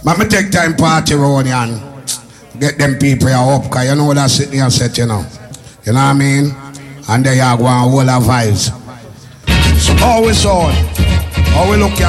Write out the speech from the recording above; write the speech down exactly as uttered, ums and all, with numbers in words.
But me take time party around here and get them people here up, because you know what I sit here and set, you know. You know what I mean? And there you go, and whole of vibes. So always on. How we look at